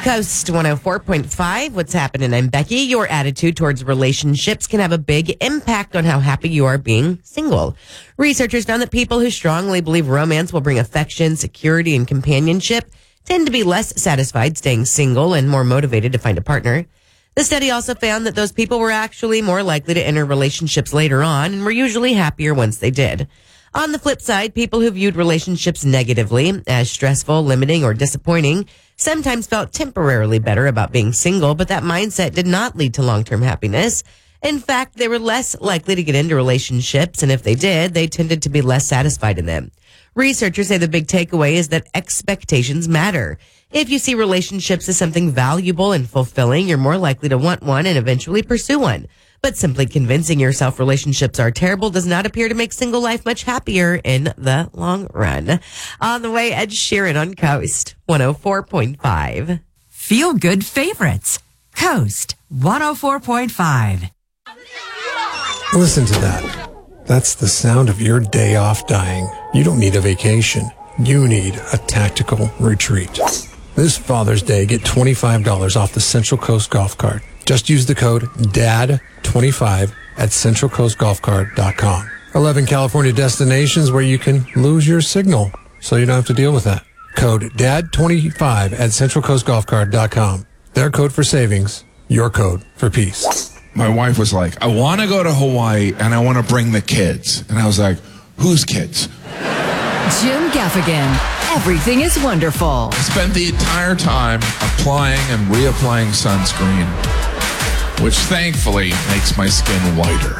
Coast 104.5. What's happening? I'm Becky. Your attitude towards relationships can have a big impact on how happy you are being single. Researchers found that people who strongly believe romance will bring affection, security, and companionship tend to be less satisfied staying single and more motivated to find a partner. The study also found that those people were actually more likely to enter relationships later on and were usually happier once they did. On the flip side, people who viewed relationships negatively, as stressful, limiting, or disappointing, sometimes felt temporarily better about being single, but that mindset did not lead to long-term happiness. In fact, they were less likely to get into relationships, and if they did, they tended to be less satisfied in them. Researchers say the big takeaway is that expectations matter. If you see relationships as something valuable and fulfilling, you're more likely to want one and eventually pursue one. But simply convincing yourself relationships are terrible does not appear to make single life much happier in the long run. On the way, Ed Sheeran on Coast 104.5. Feel good favorites. Coast 104.5. Listen to that. That's the sound of your day off dying. You don't need a vacation. You need a tactical retreat. This Father's Day, get $25 off the Central Coast Golf Cart. Just use the code DAD25 at centralcoastgolfcart.com. 11 California destinations where you can lose your signal, so you don't have to deal with that. Code DAD25 at centralcoastgolfcart.com. Their code for savings, your code for peace. My wife was like, I want to go to Hawaii and I want to bring the kids. And I was like, whose kids? Jim Gaffigan. Everything is wonderful. I spent the entire time applying and reapplying sunscreen, which thankfully makes my skin whiter.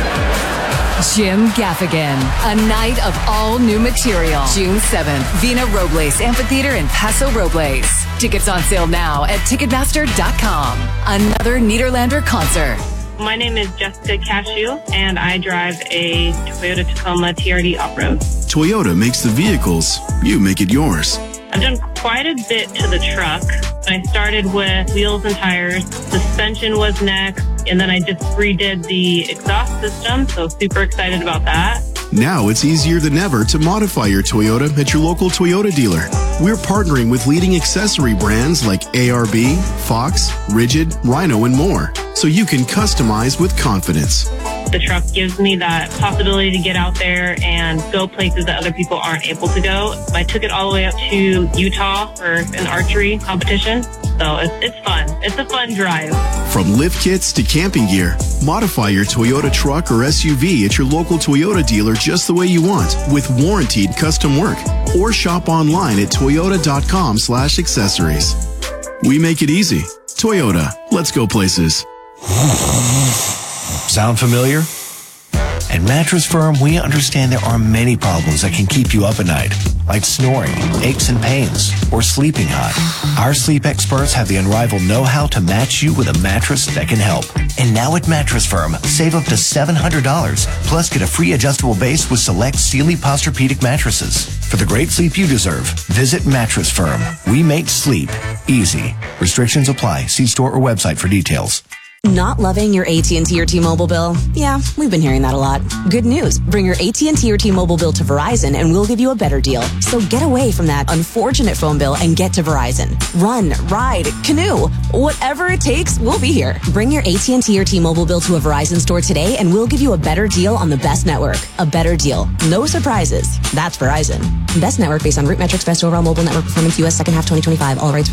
Jim Gaffigan. A night of all new material. June 7th, Vina Robles Amphitheater in Paso Robles. Tickets on sale now at Ticketmaster.com. Another Nederlander concert. My name is Jessica Cashew, and I drive a Toyota Tacoma TRD off-road. Toyota makes the vehicles, you make it yours. I've done quite a bit to the truck. I started with wheels and tires. Suspension was next, and then I just redid the exhaust system, so super excited about that. Now it's easier than ever to modify your Toyota at your local Toyota dealer. We're partnering with leading accessory brands like ARB, Fox, Rigid, Rhino, and more, so you can customize with confidence. The truck gives me that possibility to get out there and go places that other people aren't able to go. I took it all the way up to Utah for an archery competition, so it's fun. It's a fun drive. From lift kits to camping gear, modify your Toyota truck or SUV at your local Toyota dealer just the way you want with warranted custom work. Or shop online at toyota.com/accessories. We make it easy. Toyota, let's go places. Sound familiar? At Mattress Firm, we understand there are many problems that can keep you up at night, like snoring, aches and pains, or sleeping hot. Our sleep experts have the unrivaled know-how to match you with a mattress that can help. And now at Mattress Firm, save up to $700, plus get a free adjustable base with select Sealy Posturepedic mattresses. For the great sleep you deserve, visit Mattress Firm. We make sleep easy. Restrictions apply. See store or website for details. Not loving your AT&T or T-Mobile bill? Yeah, we've been hearing that a lot. Good news. Bring your AT&T or T-Mobile bill to Verizon and we'll give you a better deal. So get away from that unfortunate phone bill and get to Verizon. Run, ride, canoe. Whatever it takes, we'll be here. Bring your AT&T or T-Mobile bill to a Verizon store today and we'll give you a better deal on the best network. A better deal. No surprises. That's Verizon. Best network based on root metrics, best overall mobile network performance, U.S. second half 2025. All rights